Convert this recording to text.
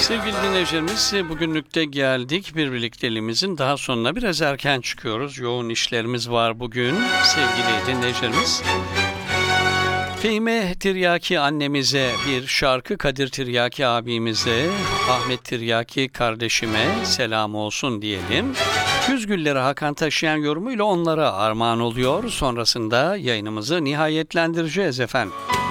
Sevgili dinleyicilerimiz, bugünlükte geldik. Bir birlikteliğimizin daha sonuna biraz erken çıkıyoruz. Yoğun işlerimiz var bugün sevgili dinleyicilerimiz. Fehime Tiryaki annemize bir şarkı, Kadir Tiryaki abimize, Ahmet Tiryaki kardeşime selam olsun diyelim. Güz Gülleri Hakan Taşıyan yorumuyla onlara armağan oluyor. Sonrasında yayınımızı nihayetlendireceğiz efendim.